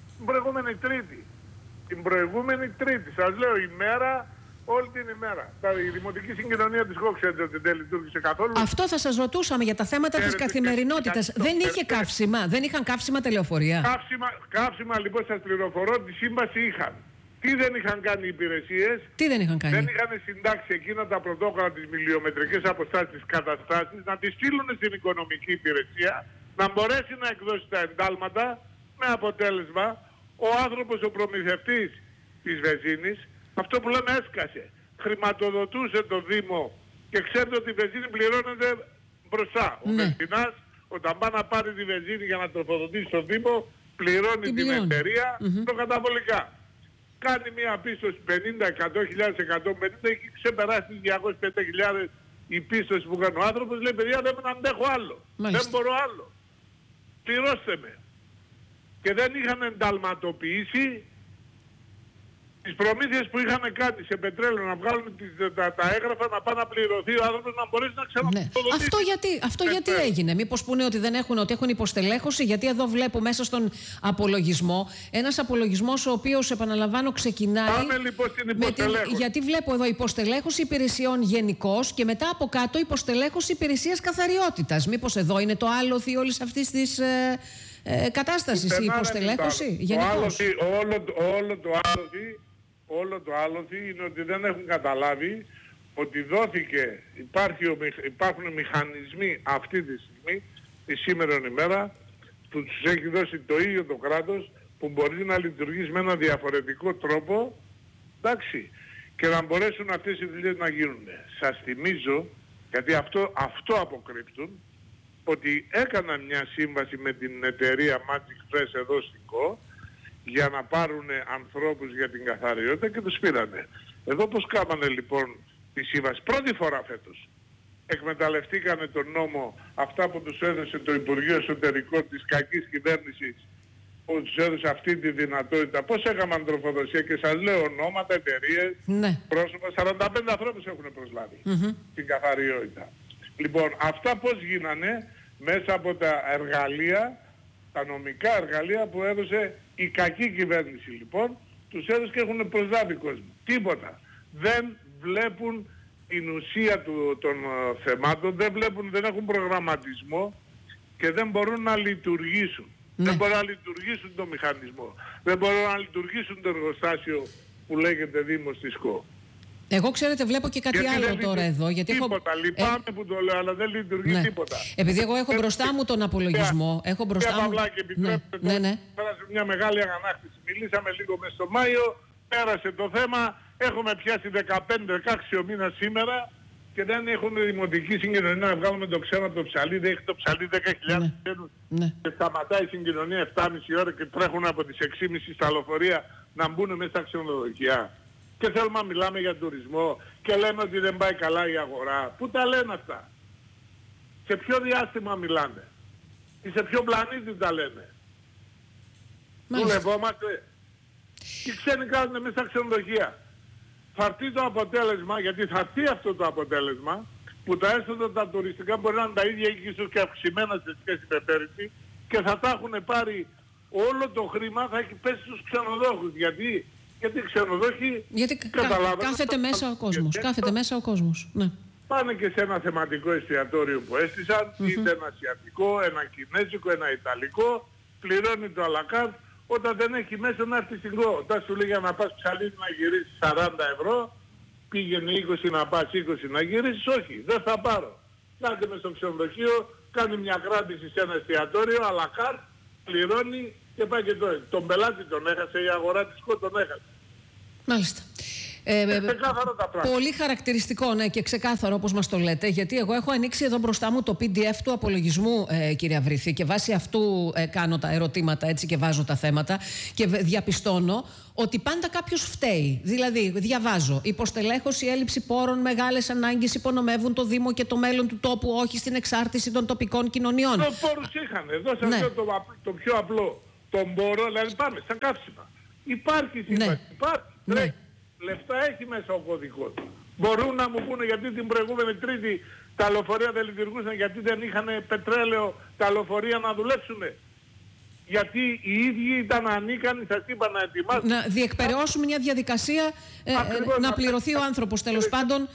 Την προηγούμενη Τρίτη, σας λέω ημέρα, όλη την ημέρα. Η δημοτική συγκοινωνία της ΚΟ, ξέρετε ότι δεν λειτουργήσε καθόλου. Αυτό θα σας ρωτούσαμε για τα θέματα της καθημερινότητας. Δεν είχε καύσιμα, δεν είχαν καύσιμα τα λεωφορεία. Καύσιμα λοιπόν σας πληροφορώ, τη σύμβαση είχαν. Τι δεν είχαν κάνει οι υπηρεσίες? Τι δεν είχαν κάνει? Δεν είχαν συντάξει εκείνα τα πρωτόκολλα, τις μιλιομετρικές αποστάσεις, τις καταστάσεις, να τις στείλουν στην οικονομική υπηρεσία, να μπορέσει να εκδώσει τα εντάλματα, με αποτέλεσμα ο άνθρωπος, ο προμηθευτής της βενζίνης, αυτό που λέμε έσκασε, χρηματοδοτούσε το Δήμο και ξέρετε ότι η βενζίνη πληρώνεται μπροστά. Ο βενζινάς όταν πάει να πάρει τη βενζίνη για να τροφοδοτήσει το Δήμο, πληρώνει την εταιρεία προκαταβολικά. Κάνει μια πίστοση 50, 100.000, 150, έχει ξεπεράσει τις 250.000 η πίστοση που κάνει ο άνθρωπος, λέει παιδιά δεν αντέχω άλλο, δεν μπορώ άλλο, πληρώστε με. Και δεν είχαν ενταλματοποιήσει τις προμήθειες που είχαν κάνει σε πετρέλαιο, να βγάλουν τα έγγραφα, να πάει να πληρωθεί ο άνθρωπος, να μπορέσει να ξαναπληρωθεί. Αυτό γιατί έγινε? Μήπως πούνε ότι δεν έχουν, ότι έχουν υποστελέχωση? Γιατί εδώ βλέπω μέσα στον απολογισμό, ένας απολογισμός ο οποίος, επαναλαμβάνω, ξεκινάει. Πάμε λοιπόν στην υποστελέχωση. Γιατί βλέπω εδώ υποστελέχωση υπηρεσιών γενικώς και μετά από κάτω υποστελέχωση υπηρεσίας καθαριότητας. Μήπως εδώ είναι το άλοθη όλης αυτής της κατάστασης, η υποστελέχωση γενικώς? Όλο το άλοθη είναι ότι δεν έχουν καταλάβει ότι υπάρχουν μηχανισμοί αυτή τη στιγμή, τη σήμερον ημέρα, που τους έχει δώσει το ίδιο το κράτος, που μπορεί να λειτουργήσει με ένα διαφορετικό τρόπο, εντάξει, και να μπορέσουν αυτές οι δουλειές να γίνουν. Σας θυμίζω, γιατί αυτό αποκρύπτουν, ότι έκαναν μια σύμβαση με την εταιρεία Magic Press εδώ στην ΚΟ για να πάρουν ανθρώπους για την καθαριότητα και τους πήρανε. Εδώ πώς κάνανε λοιπόν τη σύμβαση? Πρώτη φορά φέτος. Εκμεταλλευτήκανε τον νόμο, αυτά που τους έδωσε το Υπουργείο Εσωτερικών της κακής κυβέρνησης, που τους έδωσε αυτή τη δυνατότητα. Πώς έκαναν τροφοδοσία? Και σας λέω ονόματα, εταιρείες, πρόσωπα, 45 ανθρώπους έχουν προσλάβει την καθαριότητα. Λοιπόν, αυτά πώς γίνανε? Μέσα από τα εργαλεία, τα νομικά εργαλεία που έδωσε η κακή κυβέρνηση λοιπόν, τους έδωσε και έχουν προσλάβει κόσμο. Τίποτα. Δεν βλέπουν την ουσία των θεμάτων, δεν έχουν προγραμματισμό και δεν μπορούν να λειτουργήσουν. Δεν μπορούν να λειτουργήσουν το μηχανισμό. Δεν μπορούν να λειτουργήσουν το εργοστάσιο που λέγεται Δήμος της ΚΟ. Εγώ ξέρετε βλέπω και κάτι άλλο τώρα εδώ. Γιατί τίποτα. Λυπάμαι που το λέω, αλλά δεν λειτουργεί τίποτα. Επειδή εγώ έχω μπροστά μου τον απολογισμό. Έχω μπροστά μου. Παυλάκη, επιτρέπετε πέρασε μια μεγάλη αγανάκτηση. Μιλήσαμε λίγο μες στο Μάιο, πέρασε το θέμα. Έχουμε πιάσει 15-16 μήνες σήμερα και δεν έχουμε δημοτική συγκοινωνία να βγάλουμε το ξένο από το ψαλίδι. Έχει το ψαλίδι 10.000 ξένους και σταματάει η συγκοινωνία 7,5 ώρα και τρέχουν από τις 6.30 στα λεωφορεία να μπουν μέσα στα ξενοδοχεία. Και θέλουμε να μιλάμε για τουρισμό και λέμε ότι δεν πάει καλά η αγορά. Πού τα λένε αυτά? Σε ποιο διάστημα μιλάνε? Ή σε ποιο πλανήτη τα λένε? Δουλευόμαστε. Οι ξένοι κάνουν μέσα στα ξενοδοχεία. Θα έρθει το αποτέλεσμα, γιατί θα έρθει αυτό το αποτέλεσμα, που τα έσοδα τα τουριστικά μπορεί να είναι τα ίδια ή ίσως και αυξημένα σε σχέση με πέρυσι, και θα τα έχουν πάρει όλο το χρήμα, θα έχει πέσει στους ξενοδόχους. Γιατί οι ξενοδόχοι κάθεται μέσα ο κόσμος. Κάθεται μέσα ο κόσμος. Ναι. Πάνε και σε ένα θεματικό εστιατόριο που έστησαν, είτε ένα ασιατικό, ένα κινέζικο, ένα ιταλικό, πληρώνει το αλακάρτ. Όταν δεν έχει μέσα να έρθει στην ΚΟ. Όταν σου λέει για να πας ψαλίδι να γυρίσεις 40 ευρώ, πήγαινε 20 να πας, 20 να γυρίσεις, όχι, δεν θα πάρω. Κάτε μες στο ξενοδοχείο, κάνει μια κράτηση σε ένα εστιατόριο, αλακάρτ, πληρώνει και πάει και τώρα. Τον πελάτη τον έχασε, η αγορά της ΚΟ τον έχασε. Μάλιστα. Ξεκάθαρα τα πράγματα. Πολύ χαρακτηριστικό, ναι, και ξεκάθαρο όπως μας το λέτε, γιατί εγώ έχω ανοίξει εδώ μπροστά μου το PDF του απολογισμού, κυρία Βρύθη, και βάσει αυτού κάνω τα ερωτήματα, έτσι, και βάζω τα θέματα και διαπιστώνω ότι πάντα κάποιος φταίει. Δηλαδή, διαβάζω, υποστελέχωση, έλλειψη πόρων, μεγάλες ανάγκες υπονομεύουν το Δήμο και το μέλλον του τόπου, όχι στην εξάρτηση των τοπικών κοινωνιών. Το πόρους είχαν. Εδώ σας λέω το πιο απλό. Τον πόρο, δηλαδή πάμε στα καύσιμα. Υπάρχει σύμβαση, υπάρχει. Ναι. Λεφτά έχει μέσα ο κωδικός. Μπορούν να μου πούνε γιατί την προηγούμενη Τρίτη τα λεωφορεία δεν λειτουργούσαν, γιατί δεν είχαν πετρέλαιο τα λεωφορεία να δουλέψουν. Γιατί οι ίδιοι ήταν ανίκανοι, σας είπα, να ετοιμάσουν. Να διεκπεραιώσουμε μια διαδικασία, να πληρωθεί ο άνθρωπος, τέλος πάντων.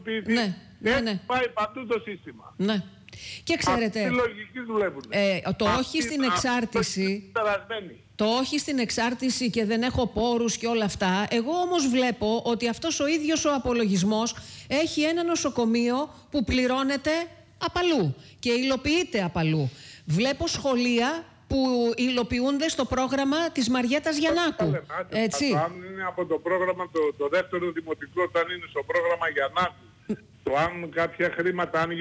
Ναι. Πάει παντού το σύστημα. Ναι. Και ξέρετε, αυτή τη λογική δουλεύουν. Το όχι στην εξάρτηση, το όχι στην εξάρτηση και δεν έχω πόρους και όλα αυτά, εγώ όμως βλέπω ότι αυτός ο ίδιος ο απολογισμός έχει ένα νοσοκομείο που πληρώνεται απαλού και υλοποιείται απαλού. Βλέπω σχολεία που υλοποιούνται στο πρόγραμμα της Μαριέτας Γιαννάκου. Έτσι. Αν είναι από το πρόγραμμα το δεύτερο δημοτικό, όταν είναι στο πρόγραμμα Γιαννάκου, το αν κάποια χρήματα, αν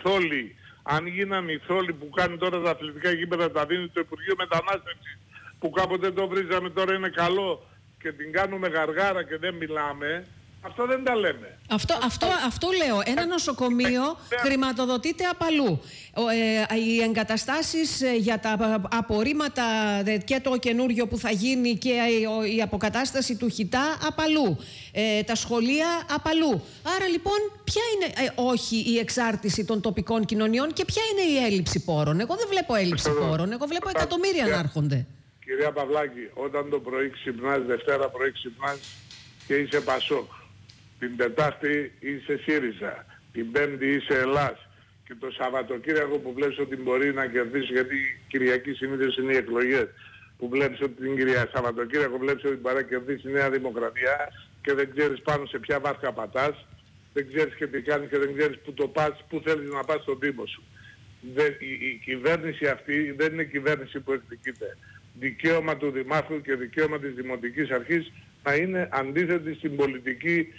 γίναν οι θόλοι που κάνουν τώρα τα αθλητικά γήπεδα, τα δίνει το Υπουργείο Μετανάστευσης, που κάποτε το βρίζαμε, τώρα είναι καλό και την κάνουμε γαργάρα και δεν μιλάμε, αυτό δεν τα λέμε. Αυτό λέω. Ένα νοσοκομείο χρηματοδοτείται απαλού. Οι εγκαταστάσεις για τα απορρίμματα και το καινούριο που θα γίνει και η αποκατάσταση του χιτά απαλού. Τα σχολεία απαλού. Άρα λοιπόν ποια είναι όχι η εξάρτηση των τοπικών κοινωνιών και ποια είναι η έλλειψη πόρων? Εγώ δεν βλέπω έλλειψη πόρων. Εγώ βλέπω εκατομμύρια να έρχονται. Κυρία Παυλάκη, όταν το πρωί ξυπνάς, Δευτέρα πρωί ξυπνάς και είσαι Πασόκ, την Τετάρτη είσαι ΣΥΡΙΖΑ, την Πέμπτη είσαι Ελλάς και το Σαββατοκύριακο που βλέπεις ότι μπορεί να κερδίσει, γιατί Κυριακή συνήθως είναι οι εκλογές, που βλέπεις ότι την Σαββατοκύριακο βλέπεις ότι μπορεί να κερδίσει η Νέα Δημοκρατία και δεν ξέρεις πάνω σε ποια βάρκα πατάς, δεν ξέρεις και τι κάνεις και δεν ξέρεις που το πας, που θέλεις να πας στον Δήμο σου. Η κυβέρνηση αυτή δεν είναι κυβέρνηση που εκδικείται. Δικαίωμα του Δημάρχου και δικαίωμα της Δημοτικής Αρχής να είναι αντίθετη στην πολιτική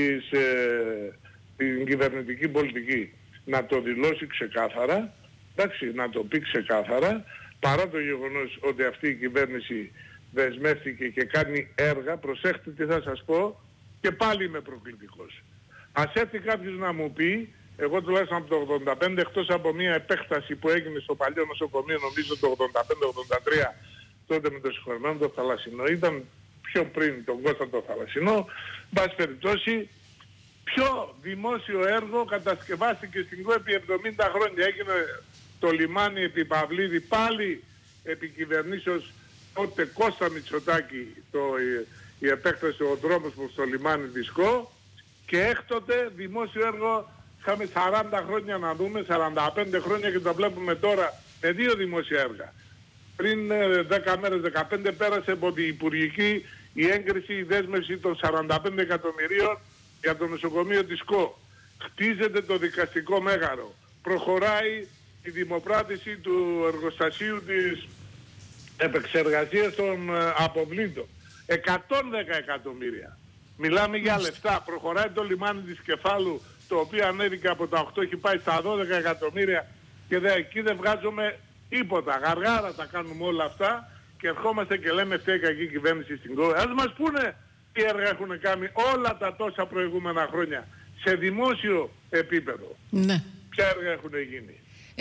την κυβερνητική πολιτική. Να το δηλώσει ξεκάθαρα, εντάξει, να το πει ξεκάθαρα, παρά το γεγονός ότι αυτή η κυβέρνηση δεσμεύτηκε και κάνει έργα. Προσέχτε τι θα σας πω, και πάλι είμαι προκλητικός. Ας έρθει κάποιος να μου πει, εγώ τουλάχιστον από το 85, εκτός από μια επέκταση που έγινε στο παλιό νοσοκομείο, νομίζω το 85-83, τότε με το συγχωρεμένο το Θαλασσινό, ήταν πιο πριν τον Κώστα το Θαλασσινό, μπας περιπτώσει, ποιο δημόσιο έργο κατασκευάστηκε στην ΚΟ επί 70 χρόνια? Έγινε το λιμάνι επί Παυλίδη, πάλι επί κυβερνήσεως τότε Κώστα Μητσοτάκη, η επέκταση, ο δρόμος προς το λιμάνι της ΚΟ, και έκτοτε δημόσιο έργο είχαμε 40 χρόνια να δούμε, 45 χρόνια, και το βλέπουμε τώρα με 2 δημόσια έργα. Πριν 10 μέρες, 15 πέρασε από την Υπουργική η έγκριση, η δέσμευση των 45 εκατομμυρίων για το νοσοκομείο της ΚΟ. Χτίζεται το δικαστικό μέγαρο. Προχωράει η δημοπράτηση του εργοστασίου της επεξεργασίας των αποβλήτων. 110 εκατομμύρια. Μιλάμε για λεφτά. Προχωράει το λιμάνι της Κεφάλου, το οποίο ανέβηκε από τα 8, έχει πάει στα 12 εκατομμύρια και εκεί δεν βγάζουμε τίποτα. Γαργάρα τα κάνουμε όλα αυτά και ερχόμαστε και λέμε φταίει κακή κυβέρνηση στην ΚΟ. Ας μας πούνε τι έργα έχουν κάνει όλα τα τόσα προηγούμενα χρόνια σε δημόσιο επίπεδο. Ναι. Ποια έργα έχουν γίνει?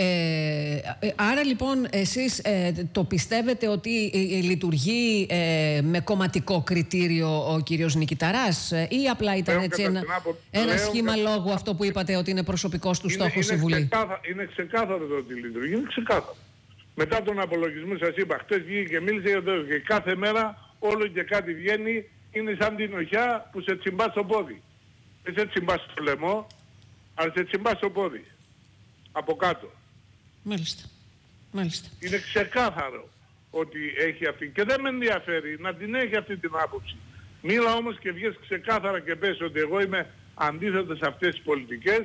Άρα λοιπόν εσείς το πιστεύετε ότι λειτουργεί με κομματικό κριτήριο ο κύριος Νικηταράς, ή απλά ήταν έτσι ένα σχήμα λόγου αυτό που είπατε ότι είναι προσωπικός του στόχος η Βουλή? Είναι ξεκάθαρο το ότι λειτουργεί, είναι ξεκάθαρο. Μετά τον απολογισμό σας είπα, χτες βγήκε και μίλησε για το και κάθε μέρα όλο και κάτι βγαίνει, είναι σαν την οχιά που σε τσιμπά στο πόδι. Δεν σε τσιμπά στο λαιμό, αλλά σε τσιμπά στο πόδι. Από κάτω. Μάλιστα. Είναι ξεκάθαρο ότι έχει αυτή, και δεν με ενδιαφέρει να την έχει αυτή την άποψη. Μίλα όμως και βγες ξεκάθαρα και πες ότι εγώ είμαι αντίθετος σε αυτές τις πολιτικές,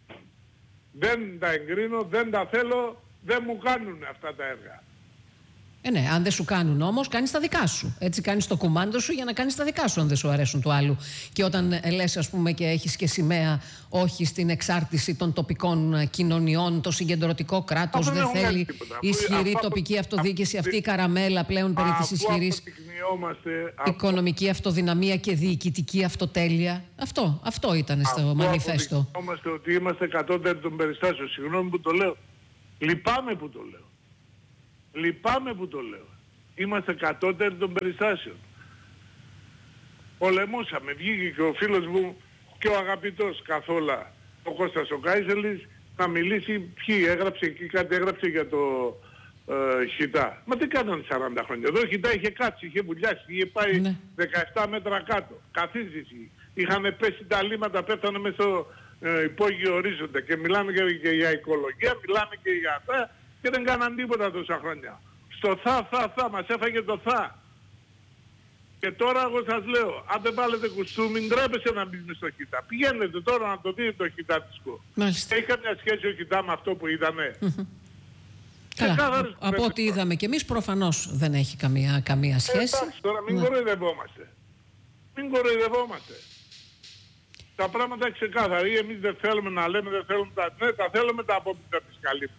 δεν τα εγκρίνω, δεν τα θέλω, δεν μου κάνουν αυτά τα έργα. Ναι, αν δεν σου κάνουν όμως, κάνεις τα δικά σου. Έτσι κάνεις το κουμάντο σου για να κάνεις τα δικά σου, αν δεν σου αρέσουν του άλλου. Και όταν λες, ας πούμε, και έχεις και σημαία όχι στην εξάρτηση των τοπικών κοινωνιών, το συγκεντρωτικό κράτος δεν θέλει ισχυρή τοπική αυτοδιοίκηση, αυτή η καραμέλα πλέον περί της ισχυρής οικονομική αυτοδυναμία και διοικητική αυτοτέλεια. Αυτό ήταν στο μανιφέστο. Αποδεικνύομαστε ότι είμαστε κατώτεροι των περιστάσεων. Συγγνώμη που το λέω. Λυπάμαι που το λέω. Λυπάμαι που το λέω. Είμαστε κατώτεροι των περιστάσεων. Πολεμούσαμε. Βγήκε και ο φίλος μου και ο αγαπητός καθόλου ο Κώστας ο Κάιζελης να μιλήσει ποιοι έγραψε εκεί, κάτι έγραψε για το Χιτά. Μα τι κάνανε 40 χρόνια. Εδώ ο Χιτά είχε κάτσει, είχε βουλιάσει, είχε πάει 17 μέτρα κάτω. Καθίζηση. Είχαν πέσει τα λίμματα, πέφτανε μέσα στο υπόγειο ορίζοντα και μιλάμε και για οικολογία, μιλάμε και για αυτά και δεν κάναν τίποτα τόσα χρόνια. Στο θα, μας έφαγε το θα. Και τώρα εγώ σας λέω, αν δεν βάλετε κουστούμι, ντρέπεσαι να μπεις στο Χιτά. Πηγαίνετε τώρα να το δείτε το Χιτά της ΚΟ. Έχει καμιά σχέση ο Χιτά με αυτό που είδαμε. Καλά, από ό,τι είδαμε και εμείς προφανώς δεν έχει καμία σχέση. Εντάξει, τώρα μην κοροϊδευόμαστε. Μην κοροϊδευόμαστε. Τα πράγματα ξεκάθαροι. Εμείς δεν θέλουμε να λέμε, δεν θέλουμε τα θέλουμε τα απόψη της καλύπτου.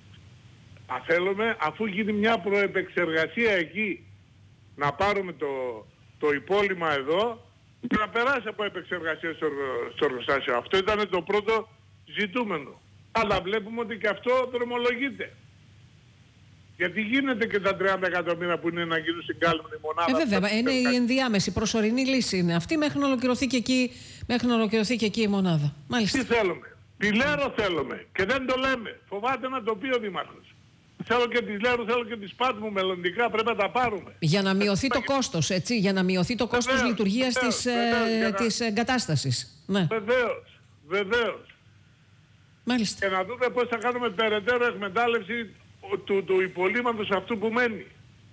Θέλουμε, αφού γίνει μια προεπεξεργασία εκεί, να πάρουμε το υπόλοιμα εδώ και να περάσει από επεξεργασία στο εργοστάσιο. Αυτό ήταν το πρώτο ζητούμενο. Αλλά βλέπουμε ότι και αυτό δρομολογείται. Γιατί γίνεται και τα 30 εκατομμύρια που είναι να γίνουν συγκάλυμνη μονάδα. Βέβαια, είναι η ενδιάμεση προσωρινή λύση είναι αυτή μέχρι να ολοκληρωθεί και εκεί η μονάδα. Μάλιστα. Τι θέλουμε. Τη Λέρο θέλουμε και δεν το λέμε. Φοβάται να το πει ο Δήμαρχος. Θέλω και τη Λέρο, θέλω και τη Σπάτμου μελλοντικά, πρέπει να τα πάρουμε. Για να μειωθεί το κόστος, έτσι, για να μειωθεί το κόστος λειτουργίας της εγκατάστασης. Ναι. Βεβαίως. Μάλιστα. Και να δούμε πώς θα κάνουμε περαιτέρω εκμετάλλευση του υπολείμματος αυτού που μένει.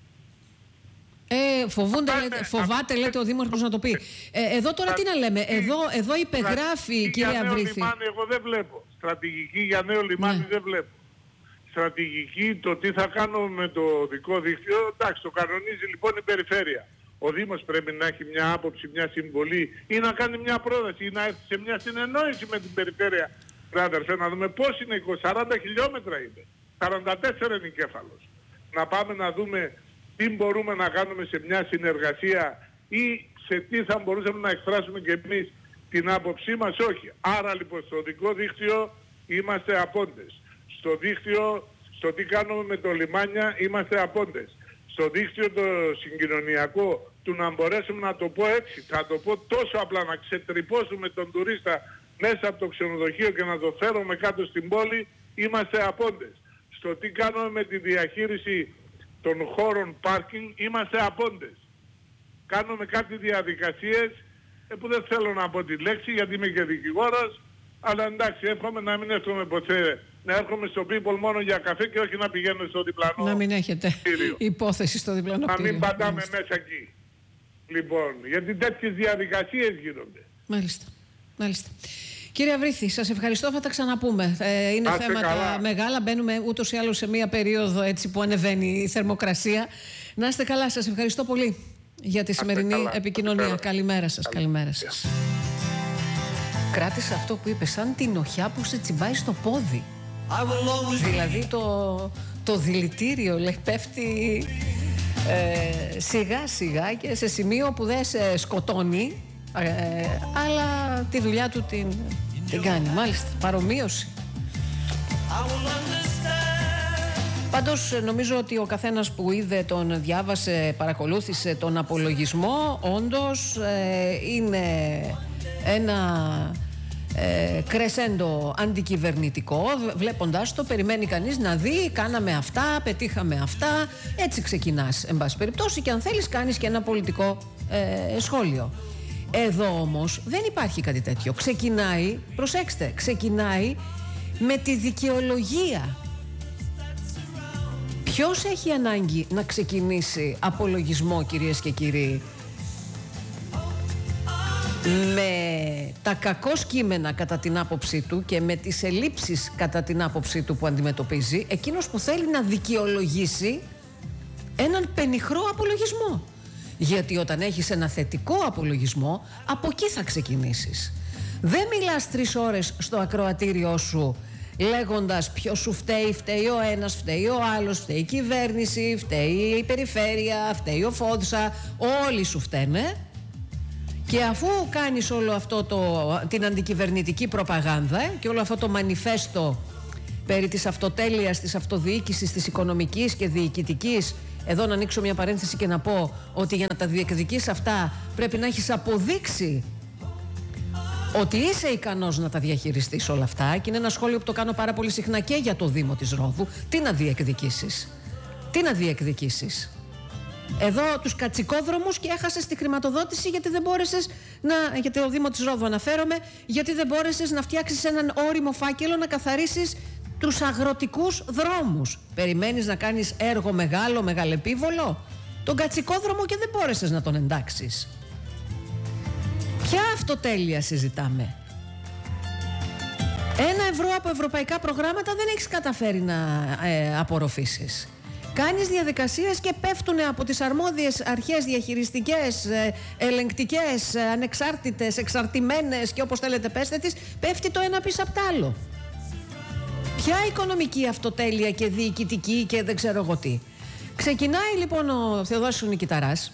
Φοβάται, λέτε ο Δήμαρχος να το πει. Εδώ τώρα τι να λέμε, εδώ υπεγράφει, κυρία Βρύθη. Εγώ δεν βλέπω. Στρατηγική για νέο λιμάνι δεν βλέπω. Στρατηγική το τι θα κάνουμε με το δικό δίκτυο, εντάξει, το κανονίζει λοιπόν η περιφέρεια. Ο Δήμος πρέπει να έχει μια άποψη, μια συμβολή ή να κάνει μια πρόταση ή να έρθει σε μια συνεννόηση με την περιφέρεια. Πρέπει να δούμε πώς είναι, 40 χιλιόμετρα είναι, 44 είναι κέφαλος. Να πάμε να δούμε τι μπορούμε να κάνουμε σε μια συνεργασία ή σε τι θα μπορούσαμε να εκφράσουμε και εμείς την άποψή μας, όχι. Άρα λοιπόν στο δικό δίκτυο είμαστε απόντες. Στο δίκτυο, στο τι κάνουμε με το λιμάνια, είμαστε απόντες. Στο δίκτυο το συγκοινωνιακό, του να μπορέσουμε να το πω έτσι, θα το πω τόσο απλά, να ξετρυπώσουμε τον τουρίστα μέσα από το ξενοδοχείο και να το φέρουμε κάτω στην πόλη, είμαστε απόντες. Στο τι κάνουμε με τη διαχείριση των χώρων πάρκινγκ, είμαστε απόντες. Κάνουμε κάτι διαδικασίες που δεν θέλω να πω τη λέξη γιατί είμαι και δικηγόρος, αλλά εντάξει, εύχομαι να μην έρχομαι ποτέ. Να έρχομαι στο People μόνο για καφέ και όχι να πηγαίνω στο διπλανό. Να μην έχετε κτίριο. Υπόθεση στο διπλανό κτίριο. Να μην πατάμε μέσα εκεί. Λοιπόν, γιατί τέτοιες διαδικασίες γίνονται. Μάλιστα. Κύριε Βρύθη, σας ευχαριστώ, θα τα ξαναπούμε. Είναι θέματα μεγάλα, μπαίνουμε ούτως ή άλλως σε μία περίοδο έτσι που ανεβαίνει η θερμοκρασία. Να είστε καλά, σας ευχαριστώ πολύ για τη σημερινή επικοινωνία. Καλημέρα σας. Κράτησα αυτό που είπε, σαν την οχιά που σε τσιμπάει στο πόδι. Δηλαδή το δηλητήριο, λέει, πέφτει σιγά σιγά και σε σημείο που δεν σε σκοτώνει, αλλά τη δουλειά του την κάνει. Μάλιστα, παρομοίωση. Πάντως νομίζω ότι ο καθένας που είδε, τον διάβασε, παρακολούθησε τον απολογισμό, όντως είναι ένα κρεσέντο αντικυβερνητικό. Βλέποντας το, περιμένει κανείς να δει, κάναμε αυτά, πετύχαμε αυτά. Έτσι ξεκινάς, εν πάση περιπτώσει, και αν θέλεις κάνεις και ένα πολιτικό σχόλιο. Εδώ όμως δεν υπάρχει κάτι τέτοιο. Ξεκινάει, προσέξτε, ξεκινάει με τη δικαιολογία. Ποιος έχει ανάγκη να ξεκινήσει απολογισμό, κυρίες και κύριοι, με τα κακώς κείμενα κατά την άποψή του και με τις ελλείψεις κατά την άποψή του που αντιμετωπίζει? Εκείνος που θέλει να δικαιολογήσει έναν πενιχρό απολογισμό. Γιατί όταν έχεις ένα θετικό απολογισμό, από εκεί θα ξεκινήσεις. Δεν μιλάς 3 ώρες στο ακροατήριό σου λέγοντας ποιος σου φταίει, φταίει ο ένας, φταίει ο άλλος, φταίει η κυβέρνηση, φταίει η περιφέρεια, φταίει ο Φόδσα, όλοι σου φταίνε. Και αφού κάνεις όλο αυτό την αντικυβερνητική προπαγάνδα και όλο αυτό το μανιφέστο περί της αυτοτέλειας, της αυτοδιοίκησης, της οικονομικής και διοικητικής, εδώ να ανοίξω μια παρένθεση και να πω ότι για να τα διεκδικείς αυτά πρέπει να έχεις αποδείξει ότι είσαι ικανός να τα διαχειριστείς όλα αυτά, και είναι ένα σχόλιο που το κάνω πάρα πολύ συχνά και για το Δήμο της Ρόδου. Τι να διεκδικήσεις? Τι να διεκδικήσεις? Εδώ τους κατσικόδρομους, και έχασες τη χρηματοδότηση γιατί δεν μπόρεσες για το Δήμο της Ρόδου αναφέρομαι, γιατί δεν μπόρεσες να φτιάξεις έναν ώριμο φάκελο να καθαρίσεις τους αγροτικούς δρόμους. Περιμένεις να κάνεις έργο μεγάλο, μεγαλεπίβολο? Τον κατσικόδρομο και δεν μπόρεσες να τον εντάξεις. Ποια αυτοτέλεια συζητάμε? 1 ευρώ από ευρωπαϊκά προγράμματα δεν έχεις καταφέρει να απορροφήσεις. Κάνεις διαδικασίες και πέφτουν από τις αρμόδιες αρχές διαχειριστικές, ελεγκτικές, ανεξάρτητες, εξαρτημένες και όπως θέλετε πέστε τις, πέφτει το ένα πίσω απ' τ' άλλο. Ποια οικονομική αυτοτέλεια και διοικητική και δεν ξέρω εγώ τι? Ξεκινάει λοιπόν ο Θεοδόσης Νικηταράς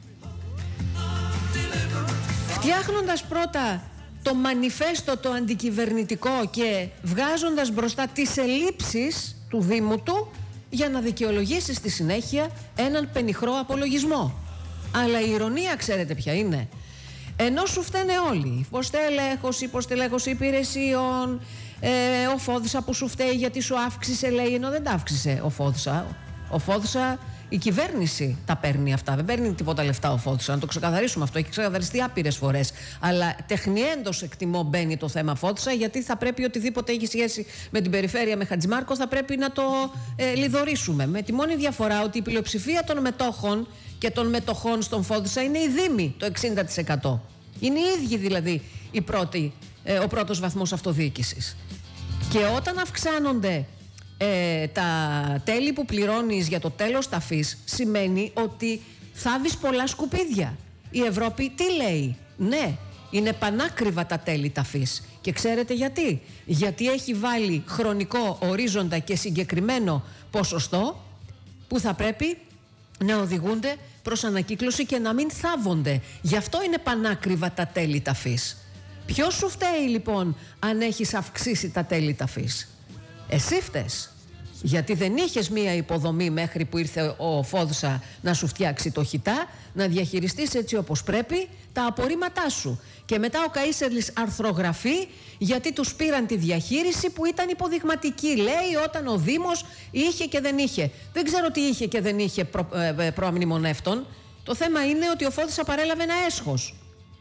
φτιάχνοντας πρώτα το μανιφέστο το αντικυβερνητικό και βγάζοντας μπροστά τις ελλείψεις του Δήμου του για να δικαιολογήσει στη συνέχεια έναν πενιχρό απολογισμό. Αλλά η ηρωνία ξέρετε ποια είναι? Ενώ σου φταίνε όλοι, υποστελέχωση υπηρεσιών, ο Φόδσα που σου φταίει γιατί σου αύξησε, λέει, ενώ δεν τα αύξησε ο Φόδσα, η κυβέρνηση τα παίρνει αυτά. Δεν παίρνει τίποτα λεφτά ο Φόδσα, να το ξεκαθαρίσουμε αυτό. Έχει ξεκαθαριστεί άπειρες φορές. Αλλά τεχνιέντος εκτιμώ μπαίνει το θέμα Φόδσα, γιατί θα πρέπει οτιδήποτε έχει σχέση με την περιφέρεια, με Χατζημάρκο, θα πρέπει να το λιδωρήσουμε. Με τη μόνη διαφορά ότι η πλειοψηφία των μετόχων και των μετοχών στον Φόδσα είναι οι δήμοι, το 60%. Είναι οι ίδιοι δηλαδή ο πρώτος βαθμός αυτοδιοίκησης. Και όταν αυξάνονται τα τέλη που πληρώνεις για το τέλος ταφής, σημαίνει ότι θάβεις πολλά σκουπίδια. Η Ευρώπη τι λέει? Ναι, είναι πανάκριβα τα τέλη ταφής. Και ξέρετε γιατί? Γιατί έχει βάλει χρονικό ορίζοντα και συγκεκριμένο ποσοστό που θα πρέπει να οδηγούνται προς ανακύκλωση και να μην θάβονται. Γι' αυτό είναι πανάκριβα τα τέλη ταφής. Ποιος σου φταίει λοιπόν αν έχεις αυξήσει τα τέλη ταφής? Εσύ φταίς. Γιατί δεν είχες μία υποδομή μέχρι που ήρθε ο Φόδσα να σου φτιάξει το χιτά, να διαχειριστείς έτσι όπως πρέπει τα απορρίμματά σου. Και μετά ο Καΐσερλης αρθρογραφεί γιατί τους πήραν τη διαχείριση που ήταν υποδειγματική. Λέει όταν ο Δήμος είχε και δεν είχε. Δεν ξέρω τι είχε και δεν είχε προαμνημονεύτων. Το θέμα είναι ότι ο Φόδσα παρέλαβε ένα έσχος.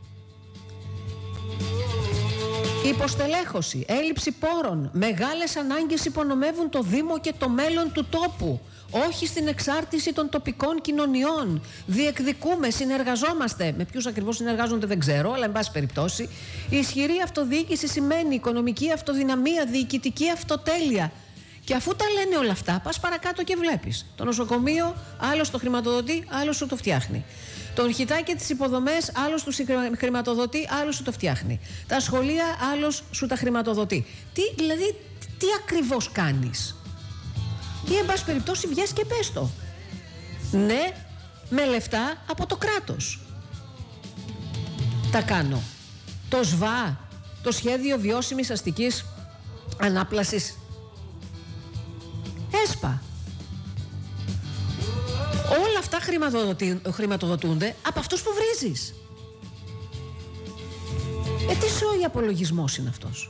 Υποστελέχωση, έλλειψη πόρων, μεγάλες ανάγκες υπονομεύουν το Δήμο και το μέλλον του τόπου. Όχι στην εξάρτηση των τοπικών κοινωνιών. Διεκδικούμε, συνεργαζόμαστε. Με ποιους ακριβώς συνεργάζονται δεν ξέρω, αλλά εν πάση περιπτώσει. Η ισχυρή αυτοδιοίκηση σημαίνει οικονομική αυτοδυναμία, διοικητική αυτοτέλεια. Και αφού τα λένε όλα αυτά, πας παρακάτω και βλέπεις. Το νοσοκομείο, άλλος το χρηματοδοτεί, άλλος σου το φτιάχνει. Τον χιτά και τις υποδομές, άλλος του χρηματοδοτεί, άλλος σου το φτιάχνει. Τα σχολεία, άλλος σου τα χρηματοδοτεί. Τι ακριβώς κάνεις? Ή εν πάση περιπτώσει βγες και πες το. Ναι, με λεφτά από το κράτος τα κάνω. Το ΣΒΑ, το Σχέδιο Βιώσιμης Αστικής Ανάπλασης, ΕΣΠΑ, όλα αυτά χρηματοδοτούνται από αυτούς που βρίζεις. Τι σόι απολογισμός είναι αυτός?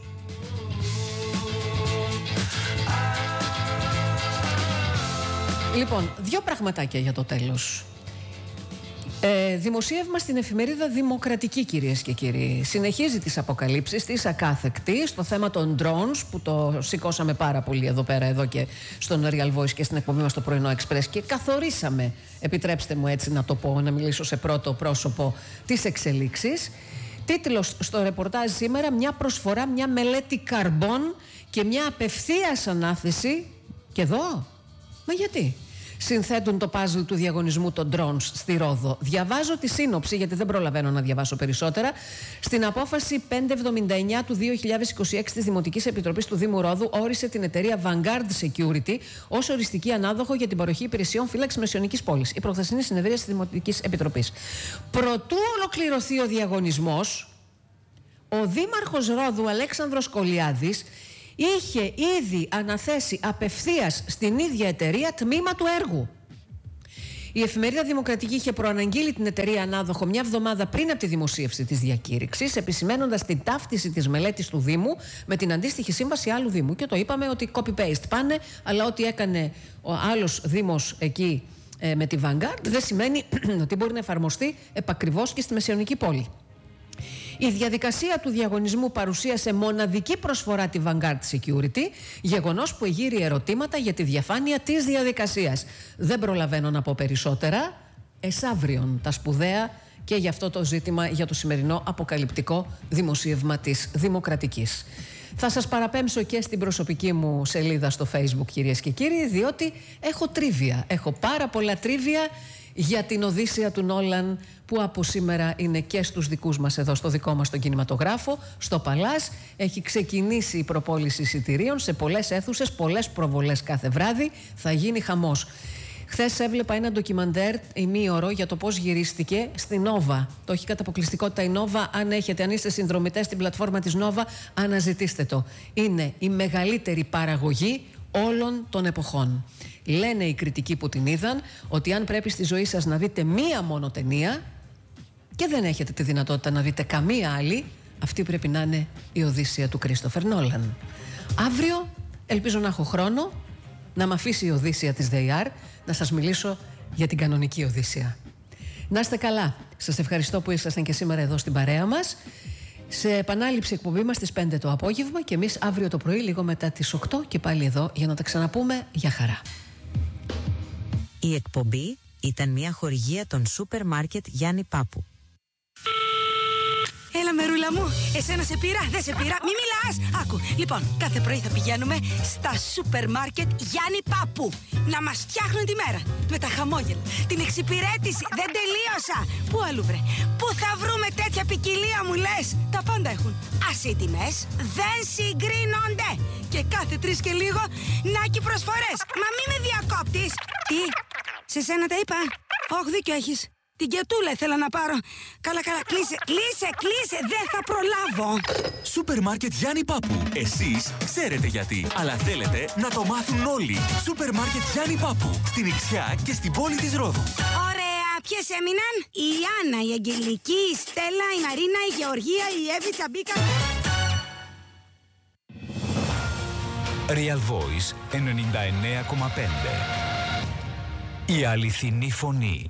Λοιπόν, 2 πραγματάκια για το τέλος. Δημοσίευμα στην εφημερίδα Δημοκρατική, κυρίες και κύριοι. Συνεχίζει τις αποκαλύψεις της ακάθεκτη στο θέμα των drones, που το σηκώσαμε πάρα πολύ εδώ και στον Real Voice και στην εκπομπή μας στο Πρωινό Express, και καθορίσαμε, επιτρέψτε μου έτσι να το πω, να μιλήσω σε πρώτο πρόσωπο, τις εξελίξεις. Τίτλος στο ρεπορτάζ σήμερα: μια προσφορά, μια μελέτη καρμπών και μια απευθείας ανάθεση. Και εδώ, μα γιατί? συνθέτουν το παζλ του διαγωνισμού των drones στη Ρόδο. Διαβάζω τη σύνοψη, γιατί δεν προλαβαίνω να διαβάσω περισσότερα. Στην απόφαση 579 του 2026 της Δημοτικής Επιτροπής του Δήμου Ρόδου όρισε την εταιρεία Vanguard Security ως οριστική ανάδοχο για την παροχή υπηρεσιών φύλαξης μεσαιωνικής πόλης. Η προχθεσινή συνεδρία της Δημοτικής Επιτροπής. Προτού ολοκληρωθεί ο διαγωνισμός, ο Δήμαρχος Ρόδου Αλέξανδρος Κολιάδης είχε ήδη αναθέσει απευθείας στην ίδια εταιρεία τμήμα του έργου. Η εφημερίδα Δημοκρατική είχε προαναγγείλει την εταιρεία ανάδοχο μια εβδομάδα πριν από τη δημοσίευση της διακήρυξης, επισημαίνοντας την ταύτιση της μελέτης του Δήμου με την αντίστοιχη σύμβαση άλλου Δήμου. Και το είπαμε ότι copy-paste πάνε, αλλά ό,τι έκανε ο άλλος Δήμος εκεί με τη Vanguard δεν σημαίνει ότι μπορεί να εφαρμοστεί επακριβώς και στη μεσαιωνική πόλη. Η διαδικασία του διαγωνισμού παρουσίασε μοναδική προσφορά τη Vanguard Security, γεγονός που εγείρει ερωτήματα για τη διαφάνεια της διαδικασίας. Δεν προλαβαίνω να πω περισσότερα. Εσαύριον τα σπουδαία και για αυτό το ζήτημα, για το σημερινό αποκαλυπτικό δημοσίευμα της Δημοκρατικής. Θα σας παραπέμψω και στην προσωπική μου σελίδα στο Facebook, κυρίες και κύριοι, διότι έχω τρίβια. Έχω πάρα πολλά τρίβια για την Οδύσσεια του Νόλαν, που από σήμερα είναι και στους δικούς μας εδώ, στο δικό μας τον κινηματογράφο, στο Παλάς. Έχει ξεκινήσει η προπόληση εισιτηρίων σε πολλές αίθουσες, πολλές προβολές κάθε βράδυ. Θα γίνει χαμός. Χθες έβλεπα ένα ντοκιμαντέρ ημίωρο για το πώς γυρίστηκε στη Νόβα. Το έχει κατά αποκλειστικότητα η Νόβα. Αν είστε συνδρομητές στην πλατφόρμα της Νόβα, αναζητήστε το. Είναι η μεγαλύτερη παραγωγή όλων των εποχών. Λένε οι κριτικοί που την είδαν ότι αν πρέπει στη ζωή σας να δείτε μία μόνο ταινία και δεν έχετε τη δυνατότητα να δείτε καμία άλλη, αυτή πρέπει να είναι η Οδύσσεια του Κρίστοφερ Νόλαν. Αύριο ελπίζω να έχω χρόνο να μ' αφήσει η Οδύσσεια της ΔΕΙΑΡ να σας μιλήσω για την κανονική Οδύσσεια. Να είστε καλά. Σας ευχαριστώ που ήσασταν και σήμερα εδώ στην παρέα μας. Σε επανάληψη εκπομπή μας στις 5 το απόγευμα και εμείς αύριο το πρωί λίγο μετά τις 8 και πάλι εδώ για να τα ξαναπούμε. Για χαρά. Η εκπομπή ήταν μια χορηγία των σούπερ μάρκετ Γιάννη Πάπου. Έλα μερούλα μου, εσένα σε πήρα, δεν σε πήρα, μη μιλάς. Άκου, λοιπόν, κάθε πρωί θα πηγαίνουμε στα σούπερ μάρκετ Γιάννη Πάπου να μας φτιάχνουν τη μέρα. Με τα χαμόγελα, την εξυπηρέτηση, δεν τελείωσα. Πού αλλού βρε, πού θα βρούμε τέτοια ποικιλία μου λες. Τα πάντα έχουν. Ας οι τιμές δεν συγκρίνονται. Και κάθε 3 και λίγο, νάκι προσφορές. Μα μη με διακόπτεις. Τι, σε σένα τα είπα. Όχι, δίκιο έχεις. Την κετούλα ήθελα να πάρω. Καλά, κλείσε, δεν θα προλάβω. Σούπερ μάρκετ Γιάννη Πάπου. Εσείς ξέρετε γιατί, αλλά θέλετε να το μάθουν όλοι. Σούπερ μάρκετ Γιάννη Πάπου. Στην Ιξιά και στην πόλη της Ρόδου. Ωραία, ποιες έμειναν? Η Άννα, η Αγγελική, η Στέλλα, η Μαρίνα, η Γεωργία, η Εύη, Τσαμπίκα. Real Voice 99,5. Η αληθινή φωνή.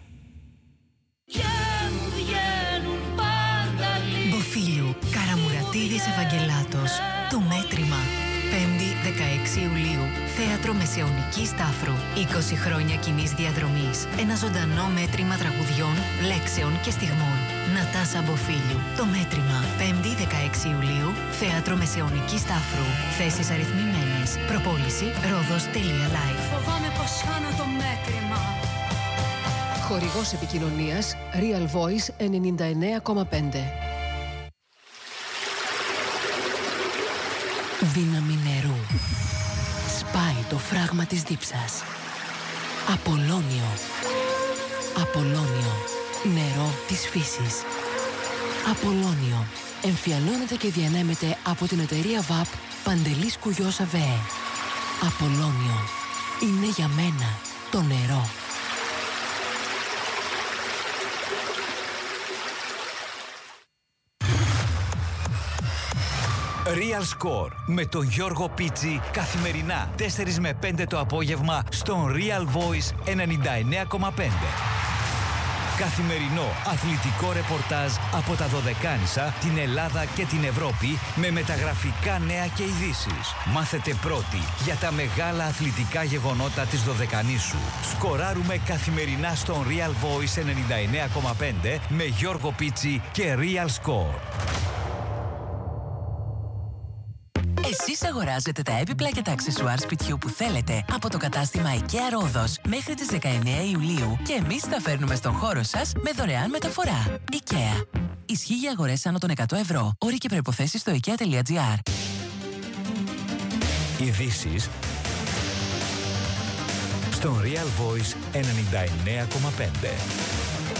Μποφίλιου, Καραμουρατίδης Ευαγγελάτος. Το μέτρημα. 5η 16 Ιουλίου. Θέατρο Μεσαιωνικής Τάφρου. 20 χρόνια κοινής διαδρομής. Ένα ζωντανό μέτρημα τραγουδιών, λέξεων και στιγμών. Νατάσα Μποφίλιου. Το μέτρημα. 5η 16 Ιουλίου. Θέατρο Μεσαιωνικής Τάφρου. Θέσεις αριθμημένες. Προπόληση Rhodos.live. Φοβάμαι πως χάνω το μέτρημα. Χορηγός επικοινωνίας Real Voice 99,5. Δύναμη νερού. Σπάει το φράγμα της δίψας. Απολώνιο. Απολώνιο. Νερό της φύσης. Απολώνιο. Εμφιαλώνεται και διανέμεται από την εταιρεία ΒΑΠ Παντελής Κουγιός ΑΒΕ. Απολώνιο. Είναι για μένα το νερό. Real Score με τον Γιώργο Πίτσι καθημερινά 4 με 5 το απόγευμα στον Real Voice 99,5. Καθημερινό αθλητικό ρεπορτάζ από τα Δωδεκάνησα, την Ελλάδα και την Ευρώπη με μεταγραφικά νέα και ειδήσεις. Μάθετε πρώτοι για τα μεγάλα αθλητικά γεγονότα της Δωδεκανήσου. Σκοράρουμε καθημερινά στον Real Voice 99,5 με Γιώργο Πίτσι και Real Score. Εσύ Εσείς αγοράζετε τα έπιπλα και τα αξεσουάρ σπιτιού που θέλετε από το κατάστημα IKEA Ρόδος μέχρι τις 19 Ιουλίου και εμείς τα φέρνουμε στον χώρο σας με δωρεάν μεταφορά. IKEA. Ισχύει για αγορές άνω των 100 ευρώ. Όροι και προϋποθέσεις στο IKEA.gr. Ειδήσεις στον Real Voice 99,5.